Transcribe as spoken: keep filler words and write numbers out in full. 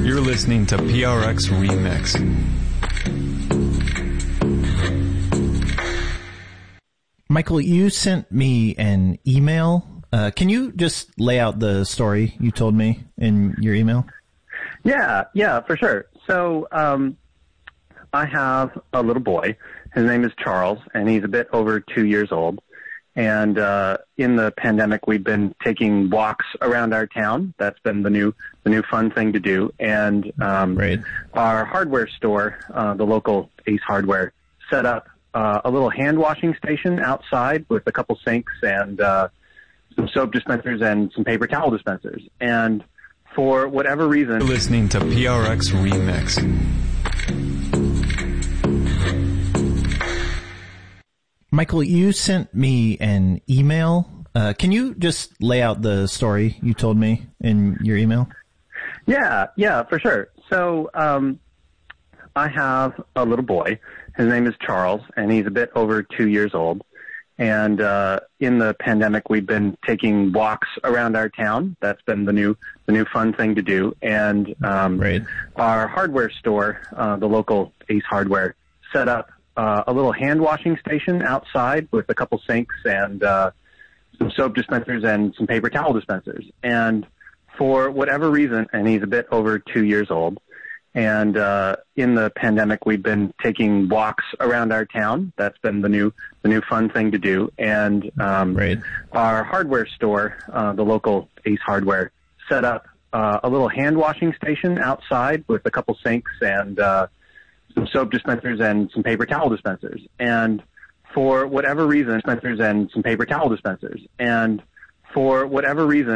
You're listening to P R X Remix. Michael, you sent me an email. Uh, can you just lay out the story you told me in your email? Yeah, yeah, for sure. So um, I have a little boy. His name is Charles, and he's a bit over two years old. And uh, in the pandemic, we've been taking walks around our town. That's been the new the new fun thing to do. And um, right. our hardware store, uh, the local Ace Hardware, set up uh, a little hand washing station outside with a couple sinks and uh, some soap dispensers and some paper towel dispensers. And for whatever reason, You're listening to P R X Remix. Michael, you sent me an email. Uh, can you just lay out the story you told me in your email? Yeah, yeah, for sure. So um, I have a little boy. His name is Charles, and he's a bit over two years old. And uh, in the pandemic, we've been taking walks around our town. That's been the new the new fun thing to do. And um, right. our hardware store, uh, the local Ace Hardware, set up Uh, a little hand washing station outside with a couple sinks and uh, some soap dispensers and some paper towel dispensers. And for whatever reason, and he's a bit over two years old, and uh, in the pandemic, we've been taking walks around our town. That's been the new the new fun thing to do. And um, right. our hardware store, uh, the local Ace Hardware, set up uh, a little hand washing station outside with a couple sinks and uh, some soap dispensers and some paper towel dispensers. And for whatever reason, dispensers and some paper towel dispensers. And for whatever reason,